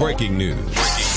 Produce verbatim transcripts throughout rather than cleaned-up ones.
Breaking news.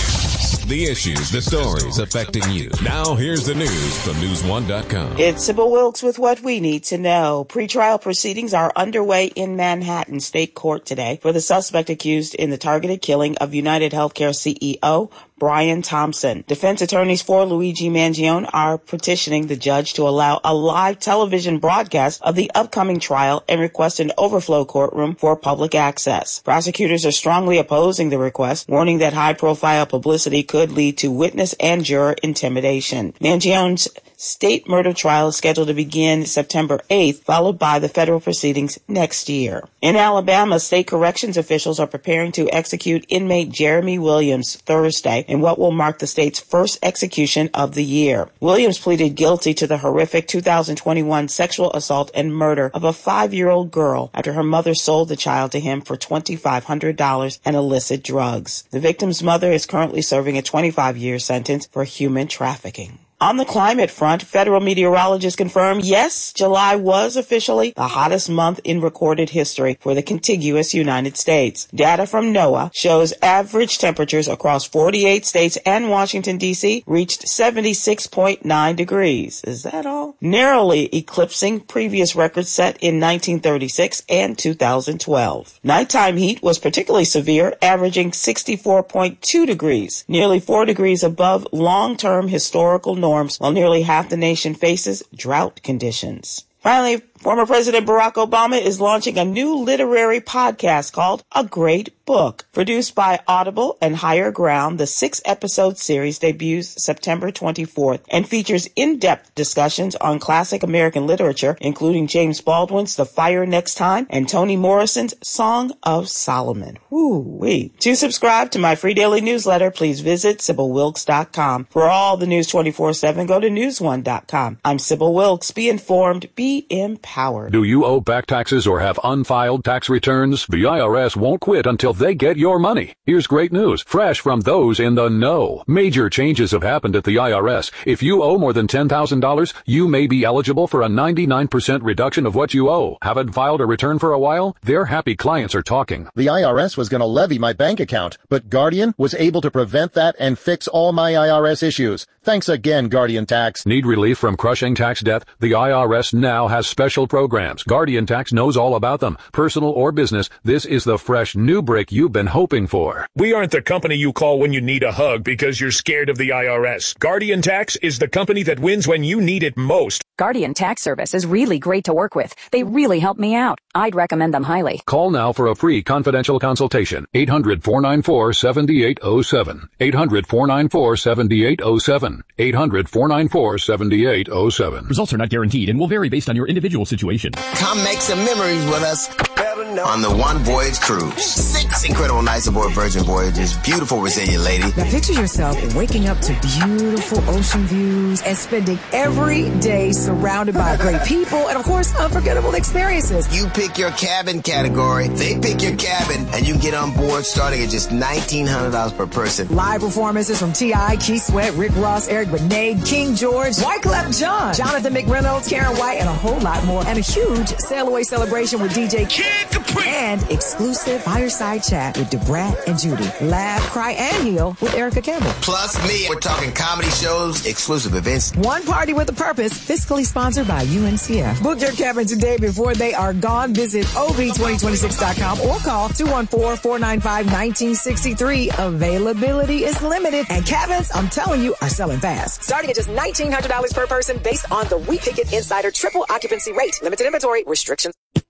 The issues, the stories affecting you. Now here's the news from news one dot com. It's Sybil Wilkes with what we need to know. Pretrial proceedings are underway in Manhattan State Court today for the suspect accused in the targeted killing of United Healthcare C E O Brian Thompson. Defense attorneys for Luigi Mangione are petitioning the judge to allow a live television broadcast of the upcoming trial and request an overflow courtroom for public access. Prosecutors are strongly opposing the request, warning that high-profile publicity could lead to witness and juror intimidation. Mangione's state murder trial is scheduled to begin September eighth, followed by the federal proceedings next year. In Alabama, state corrections officials are preparing to execute inmate Jeremy Williams Thursday in what will mark the state's first execution of the year. Williams pleaded guilty to the horrific two thousand twenty-one sexual assault and murder of a five-year-old girl after her mother sold the child to him for twenty-five hundred dollars and illicit drugs. The victim's mother is currently serving a twenty-five year sentence for human trafficking. On the climate front, federal meteorologists confirm, yes, July was officially the hottest month in recorded history for the contiguous United States. Data from NOAA shows average temperatures across forty-eight states and Washington, D C reached seventy-six point nine degrees. Is that all? Narrowly eclipsing previous records set in nineteen thirty-six and two thousand twelve. Nighttime heat was particularly severe, averaging sixty-four point two degrees, nearly four degrees above long-term historical norms. Norms, while nearly half the nation faces drought conditions. Finally, former President Barack Obama is launching a new literary podcast called A Great Book. Produced by Audible and Higher Ground, the six-episode series debuts September twenty-fourth and features in-depth discussions on classic American literature, including James Baldwin's The Fire Next Time and Toni Morrison's Song of Solomon. Woo-wee. To subscribe to my free daily newsletter, please visit Sybil Wilkes dot com. For all the news twenty-four seven, go to news one dot com. I'm Sybil Wilkes. Be informed, be empowered. Do you owe back taxes or have unfiled tax returns? The I R S won't quit until they get your money. Here's great news, fresh from those in the know. Major changes have happened at the I R S. If you owe more than ten thousand dollars, you may be eligible for a ninety-nine percent reduction of what you owe. Haven't filed a return for a while? Their happy clients are talking. The I R S was going to levy my bank account, but Guardian was able to prevent that and fix all my I R S issues. Thanks again, Guardian Tax. Need relief from crushing tax debt? The I R S now has special programs. Guardian Tax knows all about them. Personal or business, this is the fresh new break you've been hoping for. We aren't the company you call when you need a hug because you're scared of the I R S. Guardian Tax is the company that wins when you need it most. Guardian Tax Service is really great to work with. They really help me out. I'd recommend them highly. Call now for a free confidential consultation. eight hundred, four nine four, seven eight zero seven. eight hundred, four nine four, seven eight zero seven. eight hundred, four nine four, seven eight zero seven. Results are not guaranteed and will vary based on your individual situation. Come make some memories with us on the One Voyage Cruise. Six incredible nights aboard Virgin Voyages. Beautiful, resilient lady. Now picture yourself waking up to beautiful ocean views and spending every day surrounded by great people and, of course, unforgettable experiences. You pick your cabin category, they pick your cabin, and you can get on board starting at just nineteen hundred dollars per person. Live performances from T I, Keith Sweat, Rick Ross, Eric Benet, King George, Wyclef Jean, Jonathan McReynolds, Karen White, and a whole lot more. And a huge sail away celebration with D J Kid Capri. And exclusive fireside chat with DeBrat and Judy. Laugh, cry, and heal with Erica Campbell. Plus me. We're talking comedy shows, exclusive events. One party with a purpose, fiscally sponsored by U N C F. Book your cabin today before they are gone. Visit O B twenty twenty-six dot com or call two one four, four nine five, one nine six three. Availability is limited, and cabins, I'm telling you, are selling fast. Starting at just nineteen hundred dollars per person based on the We Pick It Insider triple occupancy rate. Limited inventory restrictions.